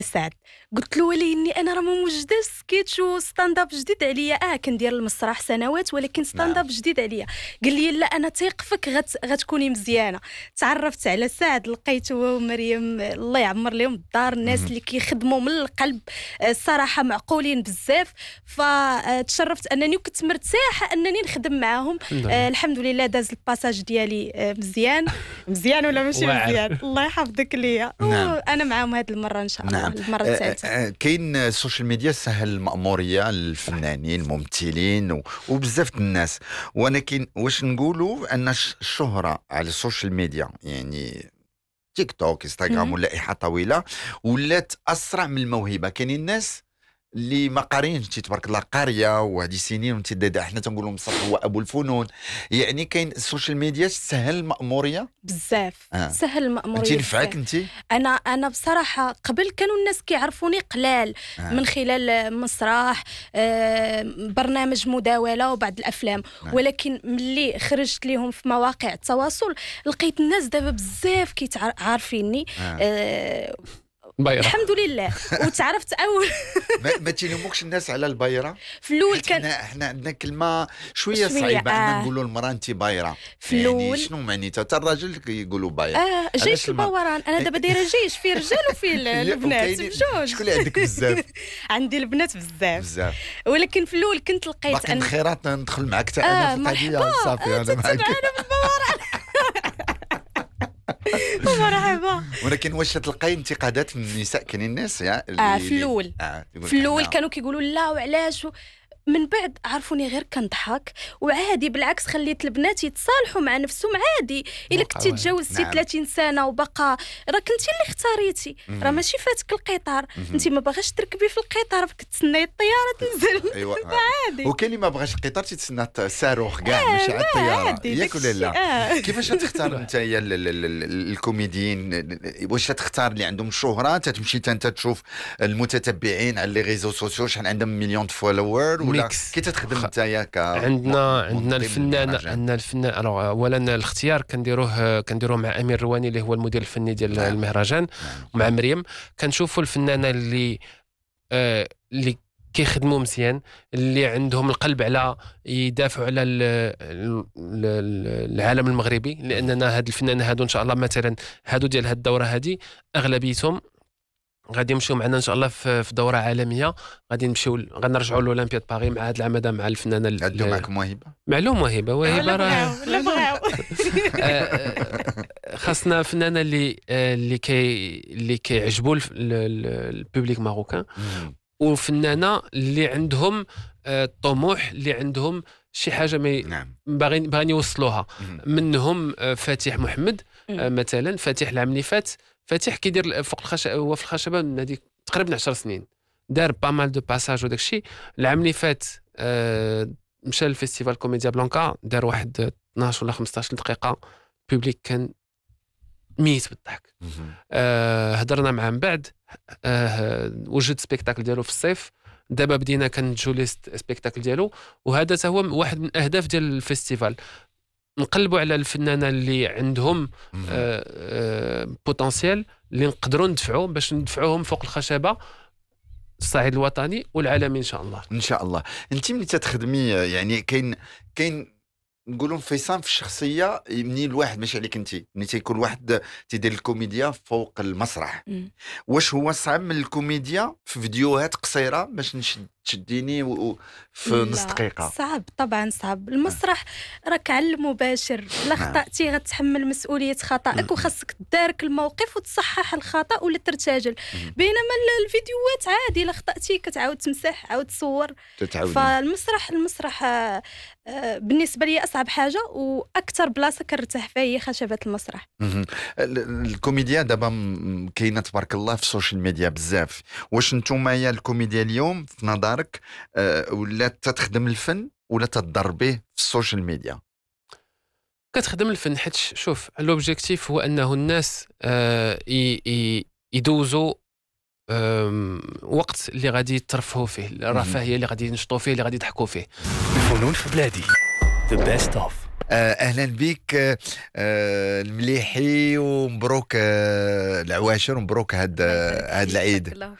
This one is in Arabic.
سعد قلت له وليني انا راه ما موجداش سكيتش وستاند اب جديد عليا كندير المسرح سنوات ولكن ستاند اب جديد عليا. قال لي لا انا تيق فيك غتكوني مزيانه. تعرفت على سعد لقيته هو ومريم الله يعمر لهم الدار الناس اللي كيخدموا من القلب الصراحه معقولين بزاف. فتشرفت انني كنت مرتاحه انني نخدم معاهم. الحمد لله داز الباساج ديالي مزيان ولا ماشي مزيان الله يحفظك ليا. انا معاهم هذه المره ان شاء الله. المره الثالثه. كاين السوشيال ميديا سهل المأموريه للفنانين الممثلين وبزاف الناس، ولكن واش نقولوا ان الشهره على السوشيال ميديا يعني تيك توك انستغرام ولا لائحه طويله ولات اسرع من الموهبه؟ كاينين الناس اللي ما قارينش تبارك الله قاريه وهذه سنين وانت دادا احنا تنقولوا مصطفى هو ابو الفنون. يعني كاين السوشيال ميديا سهل المأموريه بزاف. سهل المأموريه. انت نفعك انت؟ انا بصراحه قبل كانوا الناس كيعرفوني قلال من خلال مسرح برنامج مداوله وبعض الافلام. ولكن ملي خرجت لهم في مواقع التواصل لقيت الناس دابا بزاف عارفيني. الحمد لله. وتعرفت اول ما تيلوموكش الناس على البايره؟ في الاول كان احنا عندنا كلمه شويه صعيبه ان نقولوا المراه انت بايره. يعني شنو معنيتها؟ حتى الراجل كيقولوا باير. جيش البوران. انا دابا دايره جيش فيه رجال وفيه البنات بجوج. شكون اللي عندك بزاف؟ عندي البنات بزاف. ولكن في الاول كنت لقيت باقي الخيرات ندخل معك حتى انا في القضيه. صافي انا معك. مرحبا. ولكن واش تلقاي انتقادات من النساء؟ كاينين الناس في الاول كانوا كيقولوا لا وعلاش من بعد عرفوني غير كنضحك وعادي. بالعكس خليت البنات يتصالحوا مع نفسهم عادي. الا كنتي تجاوزتي 30 سنه وبقى راه كنتي اللي اختاريتي. راه ماشي فاتك القطار. انت ما باغاش تركبي في القطار كتسناي الطياره تنزل. ايوا عادي. وكاين اللي ما بغاش القطار تتسنى الصاروخ كاع ماشي على الطياره. ياك ولا لا؟ كيفاش تختار انت الكوميديين؟ واش تختار اللي عندهم شهره تمشي انت تشوف المتتبعين على لي ريزو سوسيو شحال عندهم مليون فولوور ولا كي تخدم نتايا عندنا الفنان اولا الاختيار كنديروه مع امير رواني اللي هو المدير الفني ديال المهرجان ومع مريم. كنشوفوا الفنانه اللي كيخدموا مزيان اللي عندهم القلب على يدافعوا على العالم المغربي. لاننا هاد الفنانه هادو ان شاء الله مثلا هادو ديال هاد الدوره هادي اغلبيتهم غادي يمشيو معنا ان شاء الله في دوره عالميه. غادي غنرجعوا لاولمبياد باري مع هذه العام هذا مع الفنانه عندو معكم موهبه ولا بغاو خاصنا فنانه اللي كيعجبوا البوبليك ماروكان وفنانه اللي عندهم طموح اللي عندهم شي حاجه باغيين يوصلوها. منهم فاتح محمد مثلا. فاتح العام اللي فات فاتح كيدير فوق الخشبه. هو في الخشبه من هذيك تقريبا 10 سنين دار بامال دو باساج وداك الشيء. العام اللي فات مشى للفيستيفال كوميديا بلانكا دار واحد 12 ولا 15 دقيقه بوبليك كان ميت بالضحك. هضرنا معاه من بعد وجد سبيكتاكل ديالو في الصيف. دابا بدينا كنجو لي سبيكتاكل ديالو وهذا هو واحد من الاهداف ديال الفيستيفال. نقلبوا على الفنانه اللي عندهم بوتنسيال اللي نقدروا ندفعوا باش ندفعوهم فوق الخشبه الصعيد الوطني والعالمي ان شاء الله. ان شاء الله. انت ملي تخدمي يعني كاين نقولوا انفصام في الشخصيه مني الواحد ماشي عليك انت ملي تيكون واحد تيدير الكوميديا فوق المسرح. واش هو صعب من الكوميديا في فيديوهات قصيره باش تشديني في نص دقيقه؟ صعب طبعا صعب. المسرح راك علم مباشر. لا خطأتي غتحمل مسؤوليه خطأك وخاصك تدارك الموقف وتصحح الخطأ ولا ترتجل. بينما الفيديوهات عادي لا خطأتي كتعاود تمسح عاود تصور. المسرح بالنسبه لي اصعب حاجه واكثر بلاصه كنرتاح فيها هي خشبه المسرح. الكوميديا دابا كاينه تبارك الله في السوشيال ميديا بزاف. واش نتوما يا الكوميديا اليوم في نظرك ولا تخدم الفن ولا تضر به في السوشيال ميديا؟ كتخدم الفن حيت شوف لوبجيكتيف هو انه الناس يدوزوا وقت اللي غادي يترفهوا فيه، الرفاهيه اللي غادي ينشطوا فيه، اللي غادي يضحكوا فيه. الفنون في بلادي The best of اهلا بك المليحي، ومبروك العواشر، ومبروك هاد الله يبارك هاد فيك، العيد. بارك الله